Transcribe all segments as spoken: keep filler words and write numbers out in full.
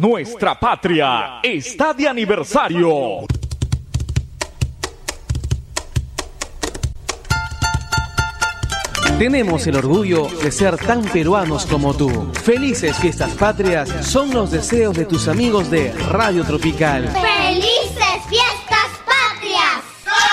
Nuestra patria está de aniversario. Tenemos el orgullo de ser tan peruanos como tú. Felices fiestas patrias son los deseos de tus amigos de Radio Tropical. ¡Felices fiestas patrias!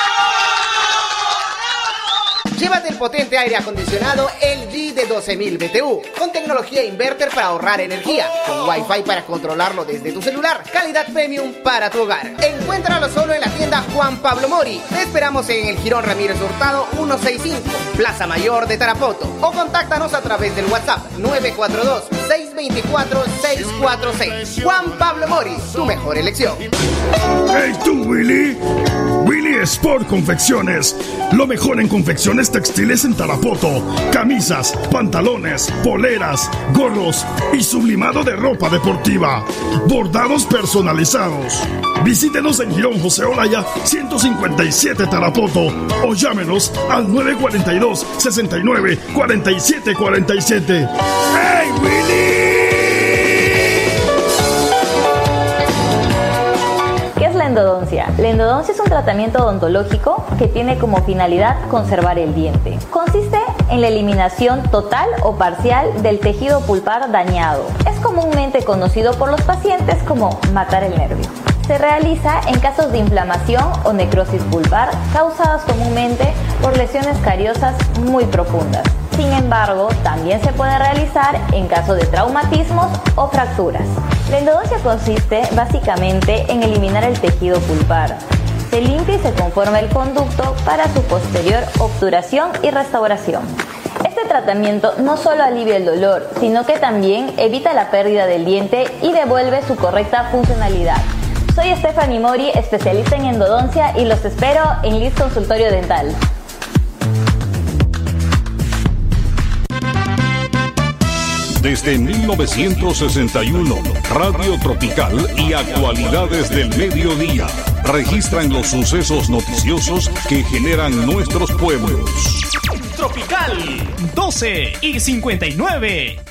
Llévate el potente aire acondicionado L G de doce mil B T U, con tecnología inverter para ahorrar energía, con Wi-Fi para controlarlo desde tu celular, calidad premium para tu hogar. Encuéntralo solo en la tienda Juan Pablo Mori. Te esperamos en el Jirón Ramírez Hurtado ciento sesenta y cinco, Plaza Mayor de Tarapoto, o contáctanos a través del WhatsApp nueve cuatro dos, seis dos cuatro, seis cuatro seis. Juan Pablo Mori, tu mejor elección. ¡Hey tú, Willy! Willy Sport Confecciones, lo mejor en confecciones textiles en Tarapoto, camisas, pantalones, poleras, gorros y sublimado de ropa deportiva, bordados personalizados. Visítenos en Girón José Olaya ciento cincuenta y siete Tarapoto o llámenos al nueve cuatro dos, seis nueve, cuatro siete cuatro siete. ¡Hey, Willy! La endodoncia. La endodoncia es un tratamiento odontológico que tiene como finalidad conservar el diente. Consiste en la eliminación total o parcial del tejido pulpar dañado. Es comúnmente conocido por los pacientes como matar el nervio. Se realiza en casos de inflamación o necrosis pulpar causadas comúnmente por lesiones cariosas muy profundas. Sin embargo, también se puede realizar en caso de traumatismos o fracturas. La endodoncia consiste básicamente en eliminar el tejido pulpar. Se limpia y se conforma el conducto para su posterior obturación y restauración. Este tratamiento no solo alivia el dolor, sino que también evita la pérdida del diente y devuelve su correcta funcionalidad. Soy Stephanie Mori, especialista en endodoncia, y los espero en Liz Consultorio Dental. Desde mil novecientos sesenta y uno, Radio Tropical y Actualidades del Mediodía registran los sucesos noticiosos que generan nuestros pueblos. Tropical doce y cincuenta y nueve.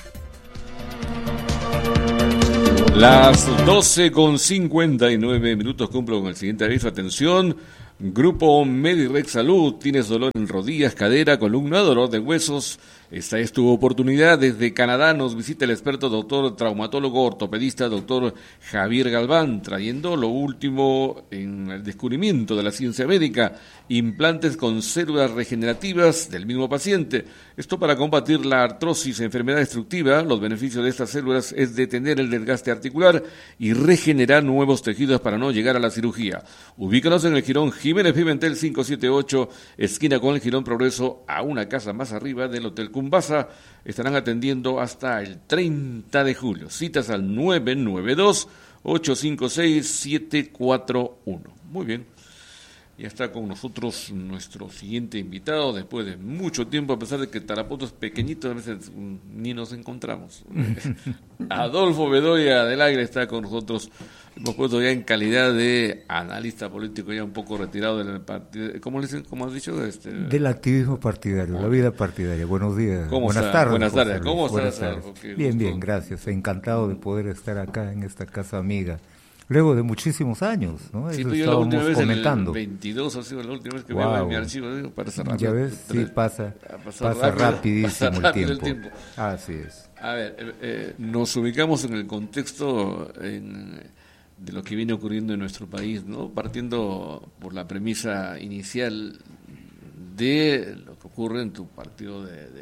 Las doce con cincuenta y nueve minutos. Cumplo con el siguiente aviso. Atención. Grupo Medirex Salud. ¿Tienes dolor en rodillas, cadera, columna, dolor de huesos? Esta es tu oportunidad. Desde Canadá nos visita el experto doctor traumatólogo ortopedista doctor Javier Galván, trayendo lo último en el descubrimiento de la ciencia médica, implantes con células regenerativas del mismo paciente. Esto para combatir la artrosis, enfermedad destructiva. Los beneficios de estas células es detener el desgaste articular y regenerar nuevos tejidos para no llegar a la cirugía. Ubícanos en el Jirón Jiménez Pimentel cinco siete ocho, esquina con el Jirón Progreso, a una casa más arriba del Hotel Cumbasa. Estarán atendiendo hasta el treinta de julio. Citas al nueve nueve dos, ocho cinco seis, siete cuatro uno. Muy bien. Ya está con nosotros nuestro siguiente invitado, después de mucho tiempo, a pesar de que Tarapoto es pequeñito, a veces ni nos encontramos. Adolfo Bedoya del Aire está con nosotros. Hemos puesto ya en calidad de analista político, ya un poco retirado del partido. ¿Cómo le dicen? ¿Cómo has dicho? Este... Del activismo partidario, oh. La vida partidaria. Buenos días. ¿Cómo Buenas está? tardes. Buenas tardes. ¿Cómo Buenas estás, tardes. Adolfo? Bien, gusto. Bien, gracias. Encantado de poder estar acá en esta casa amiga. Luego de muchísimos años, ¿no? Sí, Eso yo la última vez comentando. En el veintidós ha sido la última vez que wow. veo en mi archivo, digo, para cerrar. Ya ves, sí, pasa, pasa rápido, rapidísimo pasa rápido el, tiempo. el tiempo. Así es. A ver, eh, eh, nos ubicamos en el contexto en, de lo que viene ocurriendo en nuestro país, ¿no? Partiendo por la premisa inicial de lo que ocurre en tu partido de, de,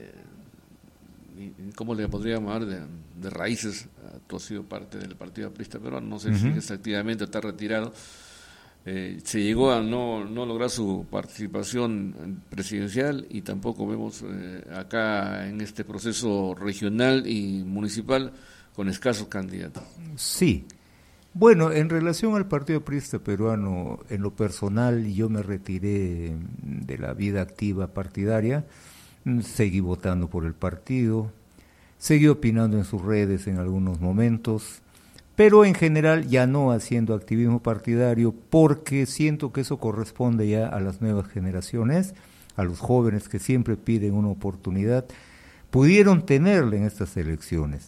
de ¿cómo le podríamos llamar? De, de raíces. Tú has sido parte del Partido Aprista Peruano, no sé uh-huh. si sigues activamente, está retirado. Eh, se llegó a no, no lograr su participación presidencial y tampoco vemos eh, acá en este proceso regional y municipal con escasos candidatos. Sí. Bueno, en relación al Partido Aprista Peruano, en lo personal yo me retiré de la vida activa partidaria, seguí votando por el partido, seguí opinando en sus redes en algunos momentos, pero en general ya no haciendo activismo partidario porque siento que eso corresponde ya a las nuevas generaciones, a los jóvenes que siempre piden una oportunidad, pudieron tenerla en estas elecciones.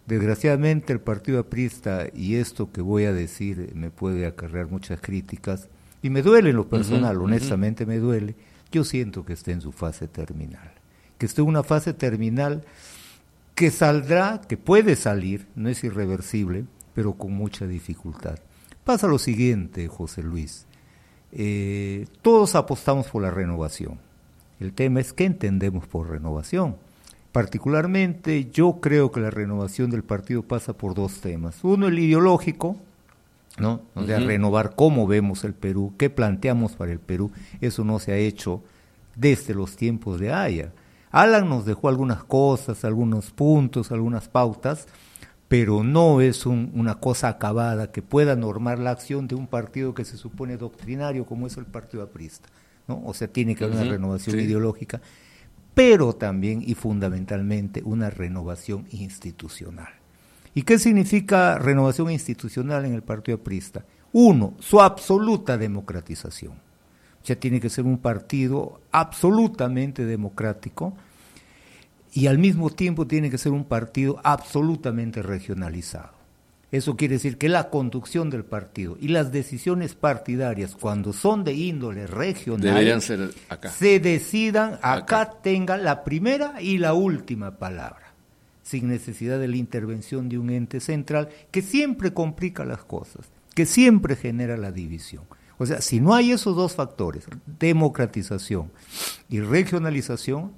Desgraciadamente el partido aprista, y esto que voy a decir me puede acarrear muchas críticas, y me duele en lo personal, uh-huh, honestamente uh-huh. me duele, yo siento que está en su fase terminal, que está en una fase terminal que saldrá, que puede salir, no es irreversible, pero con mucha dificultad. Pasa lo siguiente, José Luis, eh, todos apostamos por la renovación, el tema es qué entendemos por renovación. Particularmente yo creo que la renovación del partido pasa por dos temas. Uno, el ideológico, ¿no? O sea, uh-huh. renovar cómo vemos el Perú, qué planteamos para el Perú. Eso no se ha hecho desde los tiempos de Haya. Alan nos dejó algunas cosas, algunos puntos, algunas pautas, pero no es un, una cosa acabada que pueda normar la acción de un partido que se supone doctrinario como es el partido aprista, ¿no? O sea, tiene que haber uh-huh. una renovación sí. ideológica, pero también y fundamentalmente una renovación institucional. ¿Y qué significa renovación institucional en el partido aprista? Uno, su absoluta democratización. O sea, tiene que ser un partido absolutamente democrático y al mismo tiempo tiene que ser un partido absolutamente regionalizado. Eso quiere decir que la conducción del partido y las decisiones partidarias, cuando son de índole regional, deberían ser acá. Se decidan acá, acá tengan la primera y la última palabra, sin necesidad de la intervención de un ente central que siempre complica las cosas, que siempre genera la división. O sea, si no hay esos dos factores, democratización y regionalización,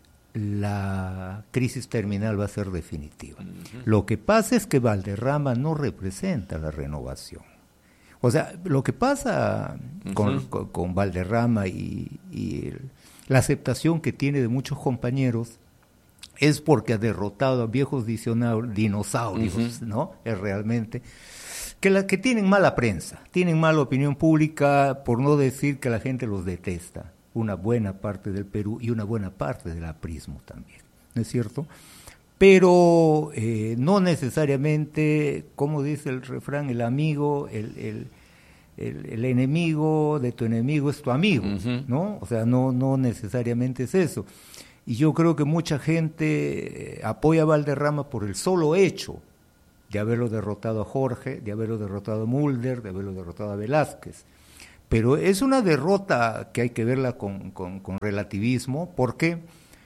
la crisis terminal va a ser definitiva. Uh-huh. Lo que pasa es que Valderrama no representa la renovación. O sea, lo que pasa uh-huh. con, con, con Valderrama y, y el, la aceptación que tiene de muchos compañeros es porque ha derrotado a viejos dinosaurios, uh-huh. ¿no? Es realmente que, la, que tienen mala prensa, tienen mala opinión pública, por no decir que la gente los detesta. Una buena parte del Perú y una buena parte del aprismo también, ¿no es cierto? Pero eh, no necesariamente, como dice el refrán, el amigo, el, el, el, el enemigo de tu enemigo es tu amigo, uh-huh. ¿no? O sea, no, no necesariamente es eso. Y yo creo que mucha gente apoya a Valderrama por el solo hecho de haberlo derrotado a Jorge, de haberlo derrotado a Mulder, de haberlo derrotado a Velázquez. Pero es una derrota que hay que verla con, con, con relativismo. ¿Por qué?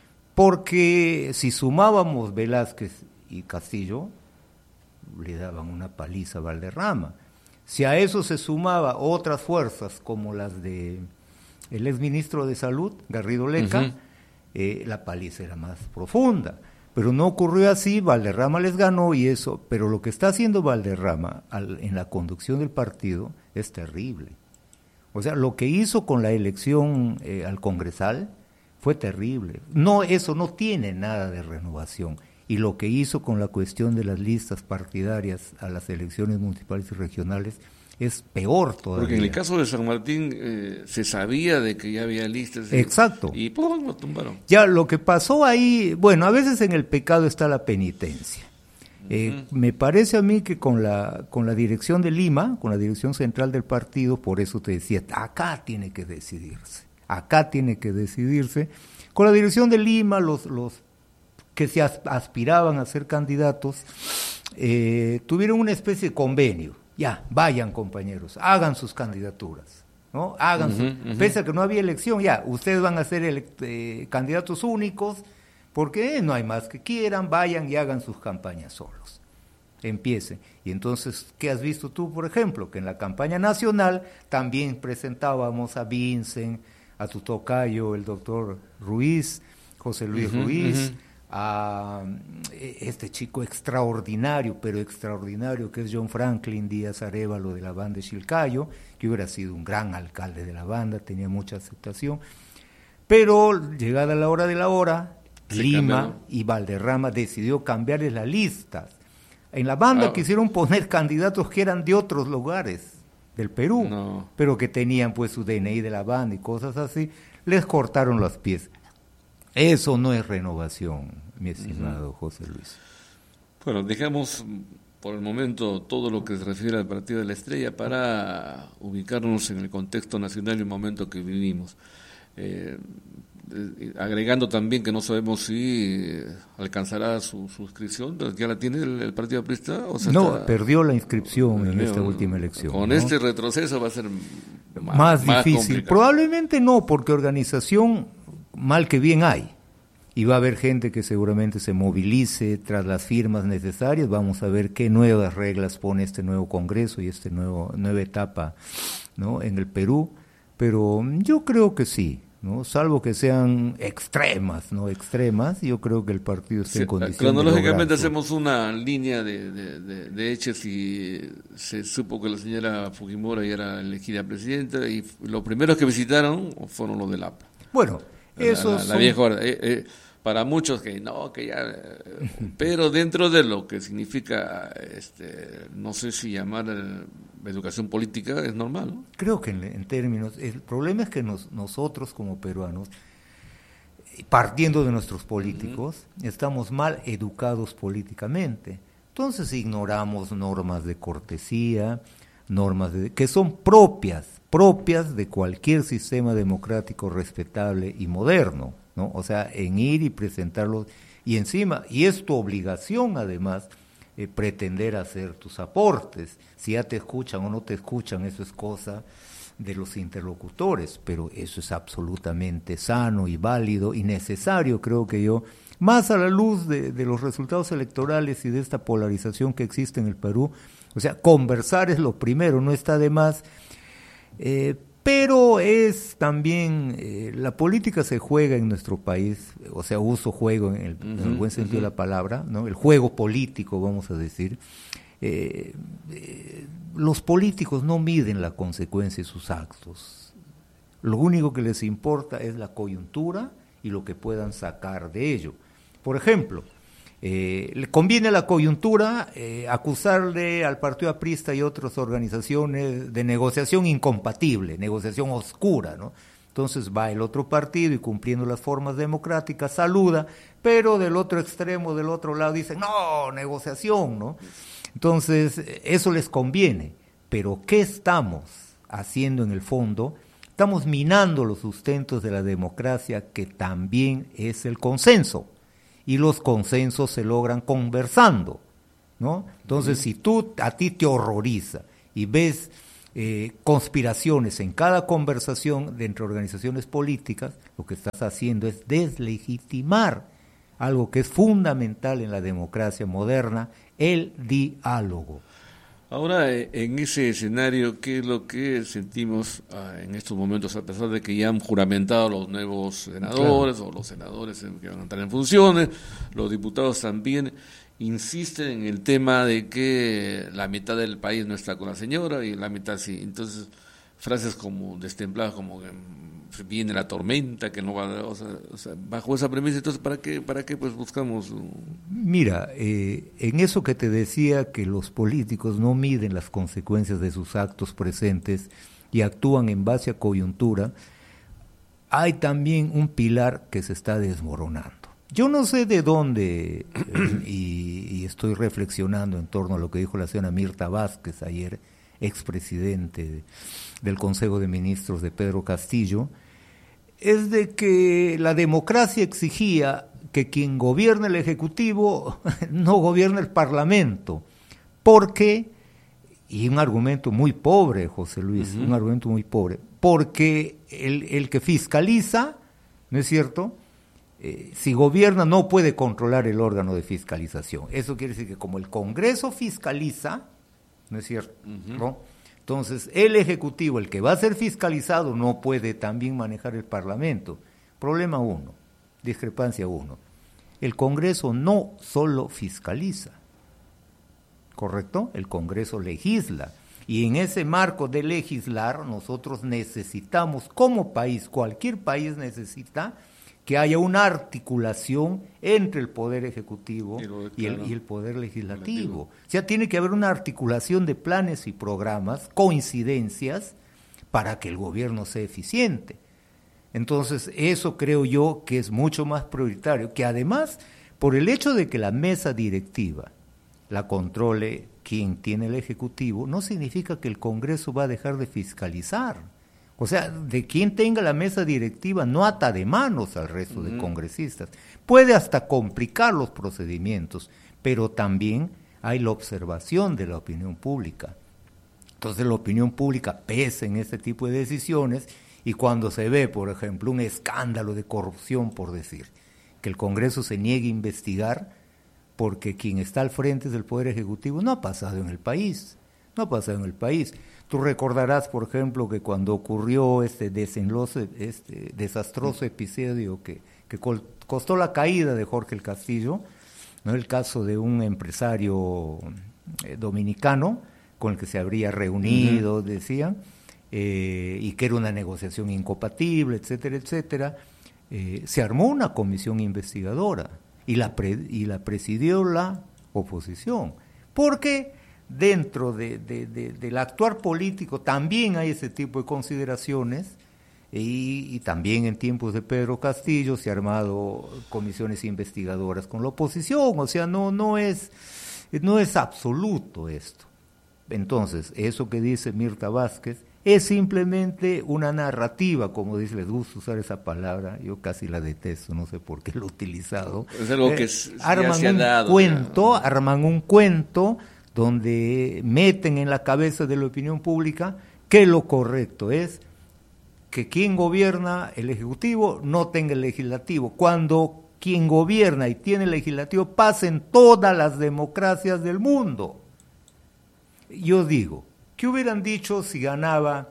Porque si sumábamos Velázquez y Castillo, le daban una paliza a Valderrama. Si a eso se sumaba otras fuerzas, como las de el exministro de Salud, Garrido Leca, uh-huh. eh, la paliza era más profunda. Pero no ocurrió así, Valderrama les ganó y eso. Pero lo que está haciendo Valderrama al, en la conducción del partido es terrible. O sea, lo que hizo con la elección eh, al Congresal fue terrible. No, eso no tiene nada de renovación. Y lo que hizo con la cuestión de las listas partidarias a las elecciones municipales y regionales es peor todavía. Porque en el caso de San Martín eh, se sabía de que ya había listas. Exacto. Y ¡pum!, lo tumbaron. Ya, lo que pasó ahí, bueno, a veces en el pecado está la penitencia. Eh, uh-huh. Me parece a mí que con la con la dirección de Lima, con la dirección central del partido, por eso te decía, acá tiene que decidirse, acá tiene que decidirse. Con la dirección de Lima, los los que se aspiraban a ser candidatos, eh, tuvieron una especie de convenio. Ya, vayan compañeros, hagan sus candidaturas, ¿no? Hagan uh-huh, su, uh-huh. Pese a que no había elección, ya, ustedes van a ser ele- eh, candidatos únicos, porque no hay más que quieran, vayan y hagan sus campañas solos. Empiecen. Y entonces, ¿qué has visto tú, por ejemplo? Que en la campaña nacional también presentábamos a Vincent, a tu tocayo, el doctor Ruiz, José Luis uh-huh, Ruiz, uh-huh. a este chico extraordinario, pero extraordinario, que es John Franklin Díaz Arévalo de la banda de Chilcayo, que hubiera sido un gran alcalde de la banda, tenía mucha aceptación. Pero, llegada la hora de la hora, Lima y Valderrama decidió cambiarles las listas. En la banda ah, quisieron poner candidatos que eran de otros lugares del Perú, no. pero que tenían pues su D N I de la banda y cosas así. Les cortaron los pies. Eso no es renovación, mi estimado uh-huh. José Luis. Bueno, dejamos por el momento todo lo que se refiere al Partido de la Estrella para ubicarnos en el contexto nacional y el momento que vivimos. Eh, eh, agregando también que no sabemos si eh, alcanzará su suscripción, ¿ya la tiene el, el Partido Aprista? O sea, no, está, perdió la inscripción en eh, esta última elección. Con ¿no? este retroceso va a ser más, más, más difícil. Complicado. Probablemente no, porque organización mal que bien hay. Y va a haber gente que seguramente se movilice tras las firmas necesarias. Vamos a ver qué nuevas reglas pone este nuevo Congreso y esta nueva etapa, ¿no?, en el Perú. Pero yo creo que sí, ¿no? Salvo que sean extremas, ¿no? Extremas, yo creo que el partido está sí, en condiciones. Cronológicamente hacemos una línea de, de, de, de hechos y se supo que la señora Fujimori ya era elegida presidenta y los primeros que visitaron fueron los del A P A. Bueno, eso la, la, la vieja hora. Eh, eh, para muchos que no, que ya, pero dentro de lo que significa, este, no sé si llamar eh, educación política, es normal, ¿no? Creo que en, en términos, el problema es que nos, nosotros como peruanos, partiendo de nuestros políticos, uh-huh. estamos mal educados políticamente. Entonces ignoramos normas de cortesía, normas de, que son propias, propias de cualquier sistema democrático respetable y moderno, ¿no? O sea, en ir y presentarlos, y encima, y es tu obligación además, eh, pretender hacer tus aportes. Si ya te escuchan o no te escuchan, eso es cosa de los interlocutores, pero eso es absolutamente sano y válido y necesario, creo que yo, más a la luz de, de los resultados electorales y de esta polarización que existe en el Perú. O sea, conversar es lo primero, no está de más, eh, pero es también, eh, la política se juega en nuestro país, o sea, uso juego en el, uh-huh, en el buen sentido uh-huh. de la palabra, ¿no? El juego político, vamos a decir. Eh, eh, los políticos no miden la consecuencia de sus actos. Lo único que les importa es la coyuntura y lo que puedan sacar de ello. Por ejemplo, Eh, le conviene la coyuntura eh, acusarle al Partido Aprista y otras organizaciones de negociación incompatible, negociación oscura, ¿no? Entonces va el otro partido y cumpliendo las formas democráticas saluda, pero del otro extremo, del otro lado dicen, no, negociación, ¿no? Entonces eso les conviene, pero ¿qué estamos haciendo en el fondo? Estamos minando los sustentos de la democracia, que también es el consenso. Y los consensos se logran conversando, ¿no? Entonces, si tú, a ti te horroriza y ves eh, conspiraciones en cada conversación de entre organizaciones políticas, lo que estás haciendo es deslegitimar algo que es fundamental en la democracia moderna, el diálogo. Ahora, en ese escenario, ¿qué es lo que sentimos ah, en estos momentos, a pesar de que ya han juramentado los nuevos senadores, claro, o los senadores que van a entrar en funciones, los diputados también insisten en el tema de que la mitad del país no está con la señora y la mitad sí? Entonces, frases como destempladas, como que viene la tormenta, que no va, o sea, o sea, bajo esa premisa, entonces, ¿para qué, para qué pues buscamos? Mira, eh, en eso que te decía, que los políticos no miden las consecuencias de sus actos presentes y actúan en base a coyuntura, hay también un pilar que se está desmoronando. Yo no sé de dónde, eh, y, y estoy reflexionando en torno a lo que dijo la señora Mirta Vázquez ayer, expresidente del Consejo de Ministros de Pedro Castillo, es de que la democracia exigía que quien gobierna el Ejecutivo no gobierna el Parlamento, porque, y un argumento muy pobre, José Luis, uh-huh. un argumento muy pobre, porque el, el que fiscaliza, ¿no es cierto?, eh, si gobierna no puede controlar el órgano de fiscalización. Eso quiere decir que como el Congreso fiscaliza, ¿no es cierto?, uh-huh. ¿no? Entonces, el Ejecutivo, el que va a ser fiscalizado, no puede también manejar el Parlamento. Problema uno, discrepancia uno. El Congreso no solo fiscaliza, ¿correcto? El Congreso legisla. Y en ese marco de legislar, nosotros necesitamos, como país, cualquier país necesita que haya una articulación entre el Poder Ejecutivo y el, y el Poder Legislativo. O sea, tiene que haber una articulación de planes y programas, coincidencias, para que el gobierno sea eficiente. Entonces, eso creo yo que es mucho más prioritario, que además, por el hecho de que la mesa directiva la controle quien tiene el Ejecutivo, no significa que el Congreso va a dejar de fiscalizar. O sea, de quien tenga la mesa directiva no ata de manos al resto uh-huh. de congresistas. Puede hasta complicar los procedimientos, pero también hay la observación de la opinión pública. Entonces la opinión pública pesa en este tipo de decisiones, y cuando se ve, por ejemplo, un escándalo de corrupción, por decir, que el Congreso se niegue a investigar porque quien está al frente del Poder Ejecutivo no ha pasado en el país, no ha pasado en el país. Tú recordarás, por ejemplo, que cuando ocurrió este desenlace, este desastroso episodio que, que costó la caída de Jorge el Castillo, ¿no? El caso de un empresario eh, dominicano con el que se habría reunido, uh-huh. decían, eh, y que era una negociación incompatible, etcétera, etcétera, eh, se armó una comisión investigadora y la, pre, y la presidió la oposición, porque dentro de, de, de, del actuar político también hay ese tipo de consideraciones, y, y también en tiempos de Pedro Castillo se han armado comisiones investigadoras con la oposición, o sea, no, no es, no es absoluto esto. Entonces, eso que dice Mirta Vázquez es simplemente una narrativa, como dice, les gusta usar esa palabra, yo casi la detesto, no sé por qué lo he utilizado. Es algo que eh, es, arman se ha un dado, cuento, ya. arman un cuento donde meten en la cabeza de la opinión pública que lo correcto es que quien gobierna el Ejecutivo no tenga el Legislativo, cuando quien gobierna y tiene el Legislativo pasa en todas las democracias del mundo. Yo digo, ¿qué hubieran dicho si ganaba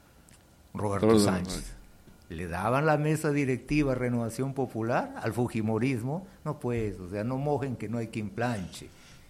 Roberto Roberto Sánchez? ¿Le daban la mesa directiva a Renovación Popular, al fujimorismo? No, pues, o sea, no mojen que no hay quien planche.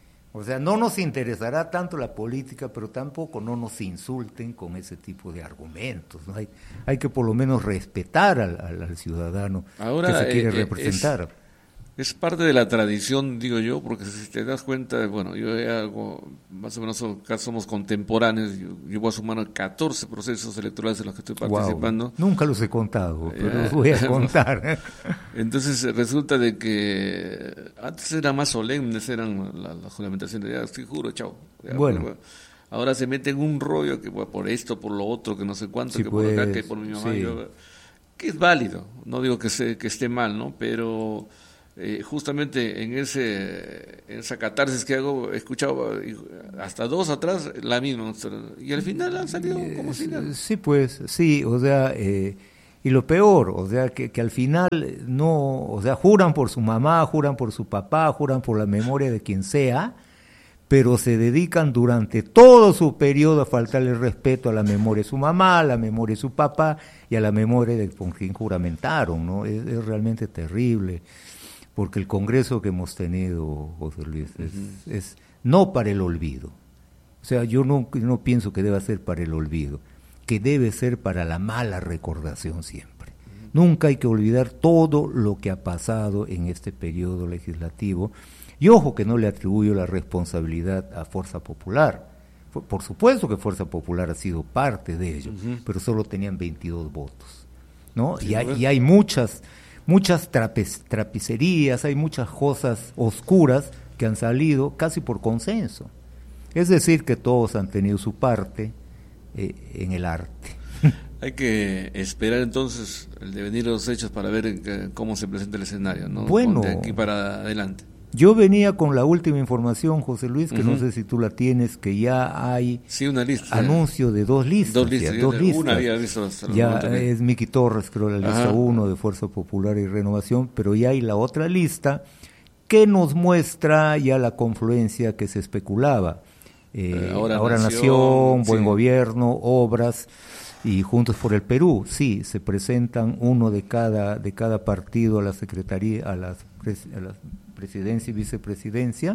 O sea, no nos interesará tanto la política, pero tampoco no nos insulten con ese tipo de argumentos, ¿no? Hay, hay que por lo menos respetar al, al, al ciudadano Ahora, que se quiere eh, representar. Es... Es parte de la tradición, digo yo, porque si te das cuenta, bueno, yo hago, más o menos acá somos contemporáneos, yo, yo voy a sumar catorce procesos electorales en los que estoy participando. Wow. Nunca los he contado, pero eh, los voy a contar. Entonces resulta de que antes eran más solemnes, eran las la juramentaciones, ya estoy juro, chao. Ya, bueno. Pues, ahora se mete en un rollo que bueno, por esto, por lo otro, que no sé cuánto, sí, que pues, por acá, que por mi mamá, sí. yo, que es válido, no digo que, se, que esté mal, ¿no? Pero... Eh, justamente en ese en esa catarsis que hago, he escuchado hasta dos atrás la misma, y al final han salido como si nada. Sí, pues, sí, o sea, eh, y lo peor, o sea, que, que al final no, o sea, juran por su mamá, juran por su papá, juran por la memoria de quien sea, pero se dedican durante todo su periodo a faltarle respeto a la memoria de su mamá, a la memoria de su papá y a la memoria de por quien juramentaron, ¿no? Es, es realmente terrible. Porque el Congreso que hemos tenido, José Luis, es, uh-huh. es no para el olvido. O sea, yo no, no pienso que deba ser para el olvido, que debe ser para la mala recordación siempre. Uh-huh. Nunca hay que olvidar todo lo que ha pasado en este periodo legislativo. Y ojo que no le atribuyo la responsabilidad a Fuerza Popular. Por, por supuesto que Fuerza Popular ha sido parte de ello, uh-huh. pero solo tenían veintidós votos, ¿no? Sí, y, hay, y hay muchas... muchas trapez, trapicerías, hay muchas cosas oscuras que han salido casi por consenso. Es decir, que todos han tenido su parte eh, en el arte. Hay que esperar entonces el devenir de los hechos para ver en, cómo se presenta el escenario, ¿no? Bueno, de aquí para adelante. Yo venía con la última información, José Luis, que uh-huh. no sé si tú la tienes, que ya hay sí, una lista, anuncio de dos listas. Dos listas, ya, dos listas. Una había visto hasta ya es Miki Torres, creo, la lista uno de Fuerza Popular y Renovación, pero ya hay la otra lista que nos muestra ya la confluencia que se especulaba. Eh, ahora, ahora Nación, Nación Buen sí. Gobierno, Obras y Juntos por el Perú. Sí, se presentan uno de cada de cada partido a la secretaría, a las, a las presidencia y vicepresidencia,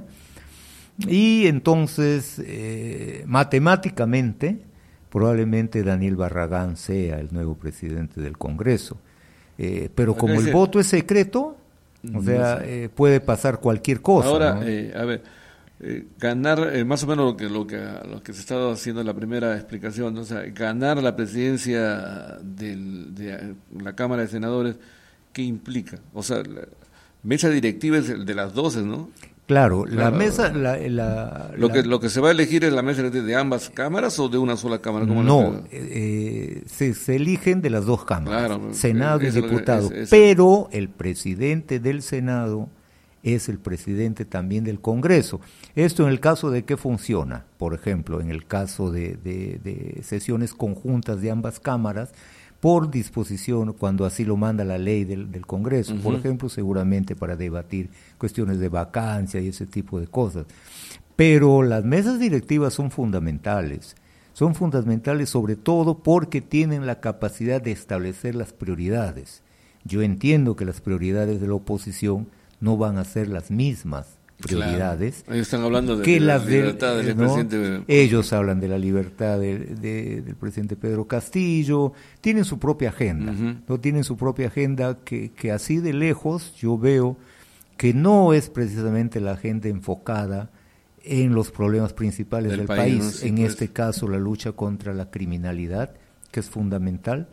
y entonces eh, matemáticamente probablemente Daniel Barragán sea el nuevo presidente del Congreso, eh, pero como el voto es secreto, o sea, eh, puede pasar cualquier cosa. Ahora, ¿no? eh, a ver, eh, ganar, eh, más o menos lo que lo que lo que se estaba haciendo en la primera explicación, ¿no? O sea, ganar la presidencia del, de la Cámara de Senadores, ¿qué implica? O sea, la mesa directiva es el de las doce, ¿no? Claro, la Claro. mesa... La, la, Lo, la- que, lo que se va a elegir es la mesa de, de ambas cámaras o de una sola cámara. ¿Cómo No, lo- eh, se, se eligen de las dos cámaras, Claro, Senado y eso es lo que- diputado, es- es- pero el presidente del Senado es el presidente también del Congreso. Esto en el caso de que funciona, por ejemplo, en el caso de, de, de sesiones conjuntas de ambas cámaras, por disposición, cuando así lo manda la ley del, del Congreso, uh-huh. por ejemplo, seguramente para debatir cuestiones de vacancia y ese tipo de cosas. Pero las mesas directivas son fundamentales, son fundamentales sobre todo porque tienen la capacidad de establecer las prioridades. Yo entiendo que las prioridades de la oposición no van a ser las mismas prioridades. Claro. Ellos están hablando de, que de la las del, libertad del ¿no? presidente. Ellos hablan de la libertad de, de, del presidente Pedro Castillo, tienen su propia agenda, uh-huh. no tienen su propia agenda que, que así de lejos yo veo que no es precisamente la agenda enfocada en los problemas principales del, del país, país. ¿no? Sí, en pues. este caso la lucha contra la criminalidad, que es fundamental,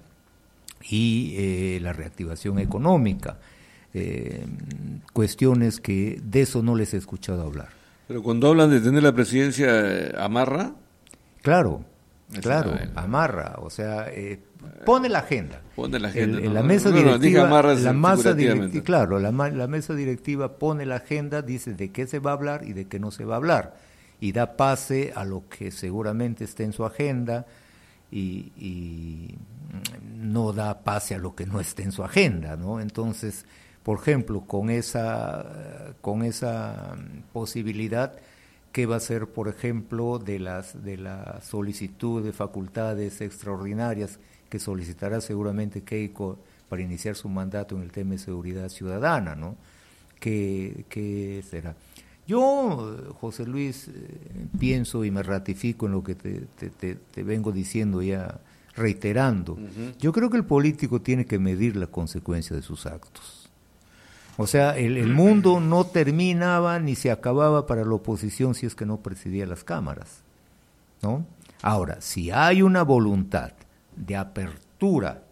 y eh, la reactivación económica. Eh, cuestiones que de eso no les he escuchado hablar. Pero cuando hablan de tener la presidencia, eh, ¿amarra? Claro, claro, amarra, o sea, eh, pone la agenda. Pone la agenda. El, ¿no? La mesa no, directiva, no, diga amarra la masa directiva, claro, la, la mesa directiva pone la agenda, dice de qué se va a hablar y de qué no se va a hablar, y da pase a lo que seguramente está en su agenda y, y no da pase a lo que no esté en su agenda, ¿no? Entonces, por ejemplo, con esa con esa posibilidad, ¿qué va a ser, por ejemplo, de las de la solicitud de facultades extraordinarias que solicitará seguramente Keiko para iniciar su mandato en el tema de seguridad ciudadana, ¿no? ¿Qué, qué será? Yo, José Luis, eh, pienso y me ratifico en lo que te, te, te, te vengo diciendo ya, reiterando. Uh-huh. Yo creo que el político tiene que medir la consecuencia de sus actos. O sea, el, el mundo no terminaba ni se acababa para la oposición si es que no presidía las cámaras, ¿no? Ahora, si hay una voluntad de apertura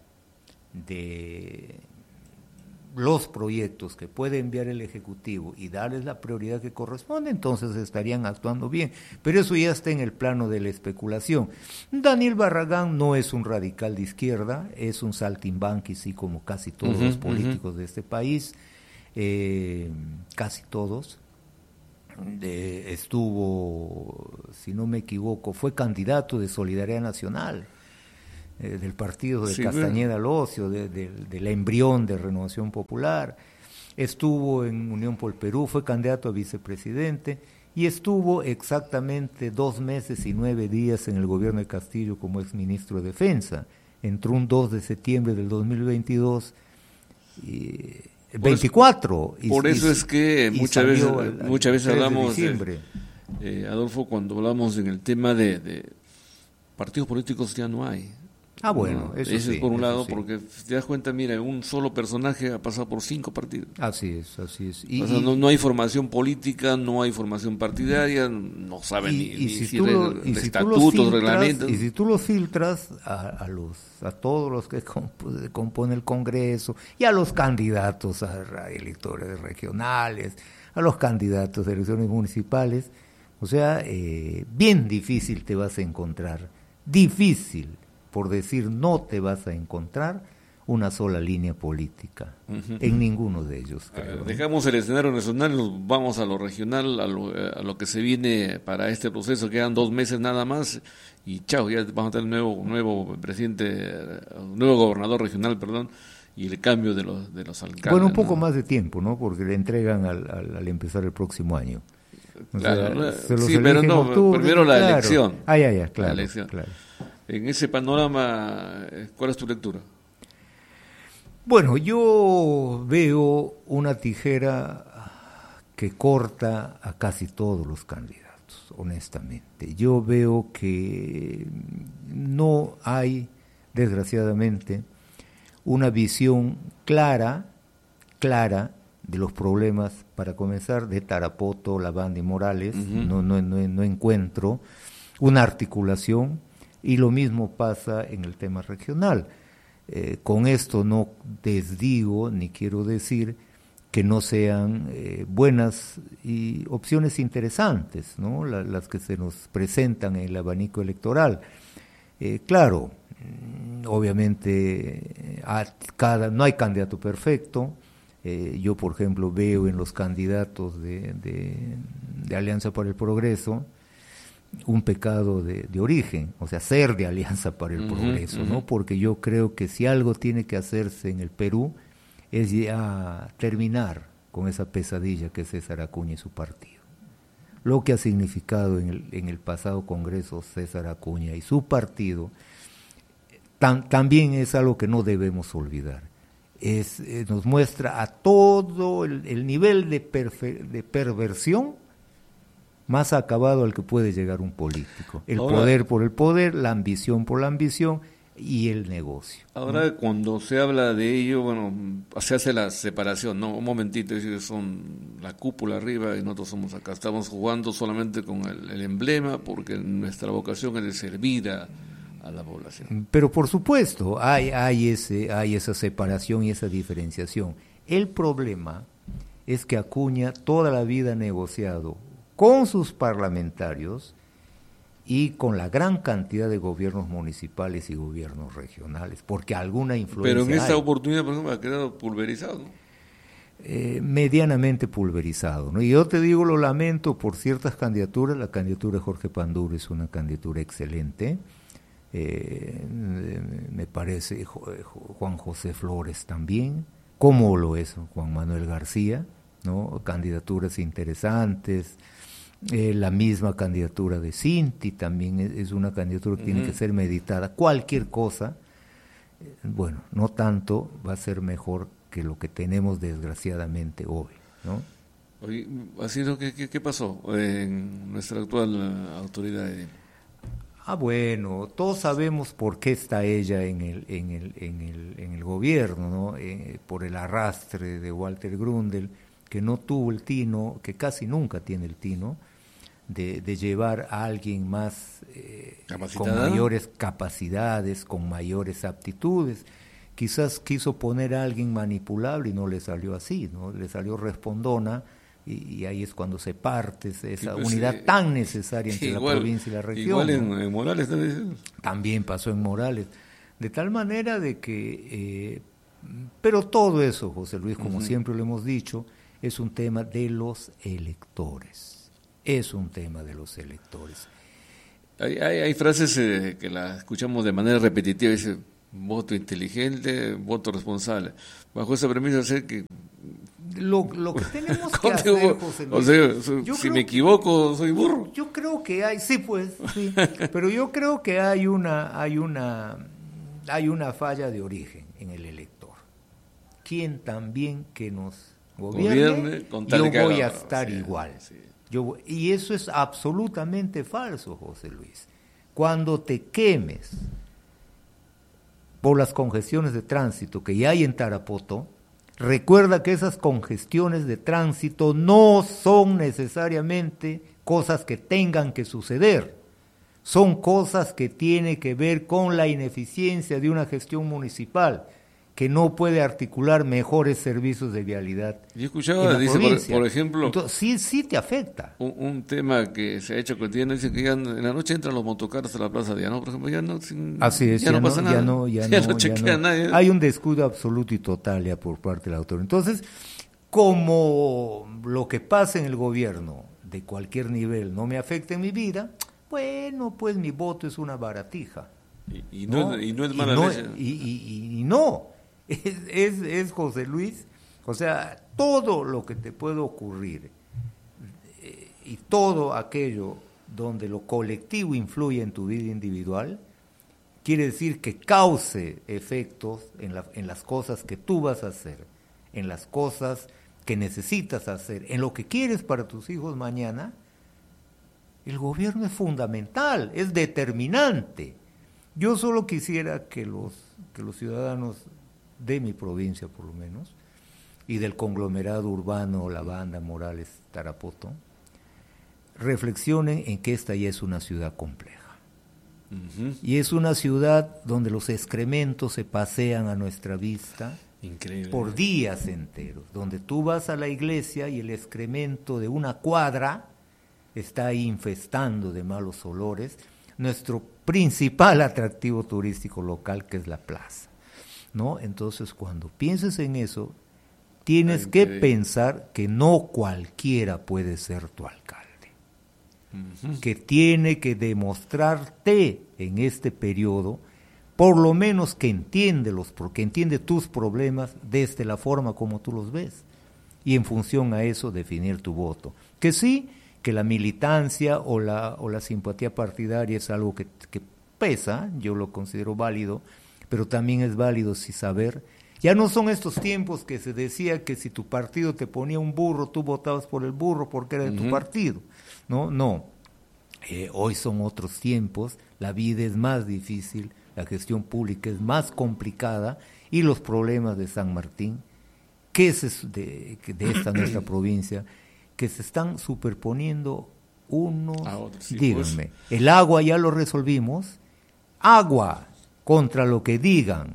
de los proyectos que puede enviar el Ejecutivo y darles la prioridad que corresponde, entonces estarían actuando bien. Pero eso ya está en el plano de la especulación. Daniel Barragán no es un radical de izquierda, es un saltimbanqui, sí, como casi todos uh-huh, los políticos uh-huh. de este país. Eh, casi todos, de, estuvo, si no me equivoco, fue candidato de Solidaridad Nacional, eh, del partido de sí, Castañeda bueno. Locio, de, de, del embrión de Renovación Popular, estuvo en Unión por el Perú, fue candidato a vicepresidente y estuvo exactamente dos meses y nueve días en el gobierno de Castillo como exministro de Defensa. Entró un dos de septiembre del dos mil veintidós y veinticuatro. Por eso, y, por eso y, es que muchas veces, al, al muchas veces hablamos, de, eh, Adolfo, cuando hablamos en el tema de, de partidos políticos ya no hay. Ah, bueno, no, eso, eso sí, es por un eso lado, sí. porque si te das cuenta, mira, un solo personaje ha pasado por cinco partidos. Así es, así es. Y, o sea, y, no, no hay formación política, no hay formación partidaria, no saben y, ni, y ni si si tú re, lo, de y si estatutos, tú reglamentos. Y si tú lo filtras a, a los a todos los que comp- compone el Congreso y a los candidatos a, a electores regionales, a los candidatos de elecciones municipales, o sea, eh, bien difícil te vas a encontrar, difícil, por decir no te vas a encontrar una sola línea política, uh-huh. en ninguno de ellos. Creo, Dejamos el escenario nacional, nos vamos a lo regional, a lo, a lo que se viene para este proceso, quedan dos meses nada más, y chao, ya vamos a tener un nuevo, nuevo presidente, un nuevo gobernador regional, perdón, y el cambio de los, de los alcaldes. Bueno, un poco ¿no? más de tiempo, ¿no? Porque le entregan al, al, al empezar el próximo año. O claro, sea, sí, pero no, octubre, primero la claro. elección. Ah, ya, ya, claro. La elección. claro. En ese panorama, ¿cuál es tu lectura? Bueno, yo veo una tijera que corta a casi todos los candidatos, honestamente. Yo veo que no hay, desgraciadamente, una visión clara, clara de los problemas, para comenzar, de Tarapoto, Lavanda y Morales. Uh-huh. no, no, no, no encuentro una articulación. Y lo mismo pasa en el tema regional. Eh, con esto no desdigo ni quiero decir que no sean eh, buenas y opciones interesantes, ¿no? La, las que se nos presentan en el abanico electoral. Eh, claro, obviamente a cada, no hay candidato perfecto. Eh, yo, por ejemplo, veo en los candidatos de, de, de Alianza para el Progreso un pecado de, de origen, o sea, ser de Alianza para el uh-huh, Progreso, uh-huh. ¿no? Porque yo creo que si algo tiene que hacerse en el Perú es ya terminar con esa pesadilla que es César Acuña y su partido. Lo que ha significado en el, en el pasado Congreso César Acuña y su partido tam, también es algo que no debemos olvidar. Es, eh, nos muestra a todo el, el nivel de, perfe, de perversión más acabado al que puede llegar un político. El Ahora, poder por el poder, la ambición por la ambición y el negocio. Ahora, ¿no? Cuando se habla de ello, bueno, se hace la separación, ¿no? Un momentito, son la cúpula arriba y nosotros somos acá. Estamos jugando solamente con el, el emblema porque nuestra vocación es de servir a, a la población. Pero por supuesto, hay, hay, ese, hay esa separación y esa diferenciación. El problema es que Acuña toda la vida ha negociado con sus parlamentarios y con la gran cantidad de gobiernos municipales y gobiernos regionales, porque alguna influencia Pero en esta hay. oportunidad, por ejemplo, ha quedado pulverizado, ¿no? Eh, medianamente pulverizado, ¿no? Y yo te digo, lo lamento por ciertas candidaturas. La candidatura de Jorge Panduro es una candidatura excelente. Eh, me parece Juan José Flores también, como lo es Juan Manuel García, ¿no? Candidaturas interesantes. Eh, la misma candidatura de Cinti también es, es una candidatura que uh-huh. tiene que ser meditada. Cualquier cosa, eh, bueno, no tanto, va a ser mejor que lo que tenemos desgraciadamente hoy, ¿no? Oye, ¿así lo que, qué, qué pasó en nuestra actual uh, autoridad? De... Ah, bueno, todos sabemos por qué está ella en el en el en el en el gobierno, ¿no? Eh, por el arrastre de Walter Grundel, que no tuvo el tino, que casi nunca tiene el tino, de, de llevar a alguien más eh, con mayores capacidades, con mayores aptitudes. Quizás quiso poner a alguien manipulable y no le salió así, ¿no? Le salió respondona y, y ahí es cuando se parte esa sí, pues, unidad eh, tan necesaria entre igual, la provincia y la región. Igual en, ¿no? en Morales también. También pasó en Morales. De tal manera de que... Eh, pero todo eso, José Luis, como uh-huh. siempre lo hemos dicho, es un tema de los electores. Es un tema de los electores. Hay, hay, hay frases eh, que las escuchamos de manera repetitiva, dice voto inteligente, voto responsable. Bajo esa premisa, sé que... Lo, lo que tenemos que hacer, José Luis, o sea, so, si creo, me equivoco, soy burro. Yo creo que hay, sí pues, sí, pero yo creo que hay una, hay una, hay una falla de origen en el elector. Quien también que nos gobierne, gobierne yo voy a estar sí, igual. Sí. Yo, y eso es absolutamente falso, José Luis. Cuando te quemes por las congestiones de tránsito que ya hay en Tarapoto, recuerda que esas congestiones de tránsito no son necesariamente cosas que tengan que suceder. Son cosas que tienen que ver con la ineficiencia de una gestión municipal que no puede articular mejores servicios de vialidad. Yo escuchaba, dice, por, por ejemplo... Entonces, sí, sí te afecta. Un, un tema que se ha hecho cotidiano, dice que ya en la noche entran los motocarros a la Plaza de Diana, por ejemplo, ya no, sin, Así es, ya, ya no pasa no, nada. Ya no, ya ya no, no chequea ya no. nadie. Hay un descuido absoluto y total ya por parte del autor. Entonces, como lo que pasa en el gobierno de cualquier nivel no me afecta en mi vida, bueno, pues mi voto es una baratija. Y, y, no, ¿no? y no es mala y no, leche. Y, y, y no. Es, es, es José Luis, o sea, todo lo que te puede ocurrir eh, y todo aquello donde lo colectivo influye en tu vida individual, quiere decir que cause efectos en, la, en las cosas que tú vas a hacer, en las cosas que necesitas hacer, en lo que quieres para tus hijos mañana. El gobierno es fundamental, es determinante. Yo solo quisiera que los, que los ciudadanos de mi provincia por lo menos, y del conglomerado urbano, la banda Morales, Tarapoto, reflexionen en que esta ya es una ciudad compleja. Uh-huh. Y es una ciudad donde los excrementos se pasean a nuestra vista Increíble. Por días enteros, donde tú vas a la iglesia y el excremento de una cuadra está ahí infestando de malos olores nuestro principal atractivo turístico local, que es la plaza, ¿no? Entonces, cuando pienses en eso, tienes que pensar que no cualquiera puede ser tu alcalde, uh-huh. que tiene que demostrarte en este periodo, por lo menos que entiende los, que entiende tus problemas desde la forma como tú los ves, y en función a eso definir tu voto. Que sí, que la militancia o la, o la simpatía partidaria es algo que, que pesa, yo lo considero válido, pero también es válido si saber. Ya no son estos tiempos que se decía que si tu partido te ponía un burro, tú votabas por el burro porque era de uh-huh. tu partido. No, no. Eh, hoy son otros tiempos, la vida es más difícil, la gestión pública es más complicada y los problemas de San Martín, que es de, de esta nuestra provincia, que se están superponiendo unos, otros, sí, díganme, pues. El agua ya lo resolvimos, agua contra lo que digan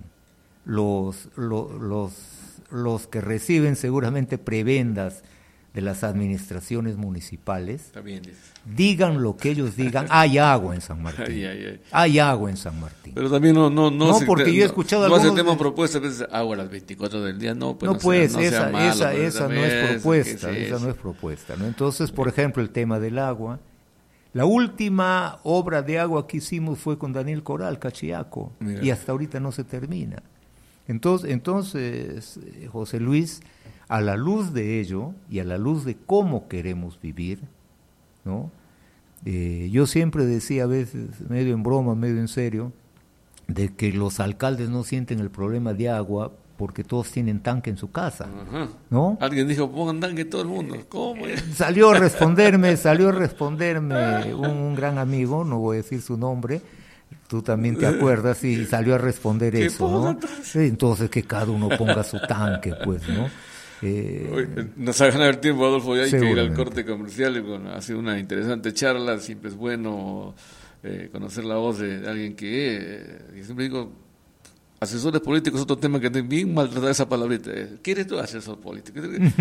los, los, los, los que reciben seguramente prebendas de las administraciones municipales, También, digan lo que ellos digan, hay agua en San Martín, ay, ay, ay. hay agua en San Martín. Pero también no, no, no, no porque te, yo he escuchado no, algunos... No hacemos propuestas, pues, agua a las veinticuatro del día, no, pues, no, no pues, sea, no esa, sea malo, esa, pues, esa no es propuesta, es esa no es propuesta, ¿no? Entonces, por ejemplo, el tema del agua, la última obra de agua que hicimos fue con Daniel Coral, Cachiaco, Mira. y hasta ahorita no se termina. Entonces, entonces, José Luis, a la luz de ello y a la luz de cómo queremos vivir, ¿no? Eh, yo siempre decía a veces, medio en broma, medio en serio, de que los alcaldes no sienten el problema de agua porque todos tienen tanque en su casa, Ajá. ¿no? Alguien dijo, pongan tanque todo el mundo. ¿Cómo? Eh, salió a responderme, salió a responderme un, un gran amigo, no voy a decir su nombre, tú también te acuerdas, y salió a responder eso, ¿no? Entonces que cada uno ponga su tanque, pues, ¿no? Eh, Oye, nos ha ganado el tiempo, Adolfo, ya hay que ir al corte comercial. Bueno, ha sido una interesante charla, siempre es bueno eh, conocer la voz de alguien que, eh, yo siempre digo, asesores políticos es otro tema que tengo bien maltratada esa palabrita. ¿Quieres tú asesor político?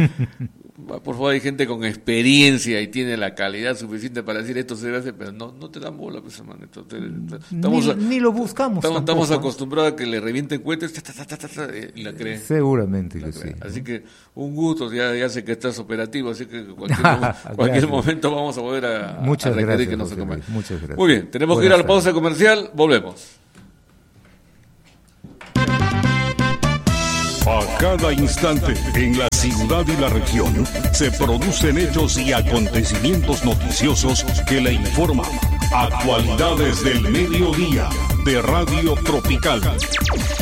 Por favor, hay gente con experiencia y tiene la calidad suficiente para decir esto se debe hacer, pero no, no te dan bola, pues, hermano. Ni, ni lo buscamos. Estamos, estamos acostumbrados a que le revienten cuentas y la creen. Seguramente la que sí. Así que un gusto, ya, ya sé que estás operativo, así que cualquier, cualquier momento vamos a volver a, Muchas a requerir gracias, que nos José acompañe. Muchas gracias. Muy bien, tenemos Buenas que ir a la tardes. pausa comercial, volvemos. A cada instante, en la ciudad y la región, se producen hechos y acontecimientos noticiosos que le informan. Actualidades del mediodía, de Radio Tropical.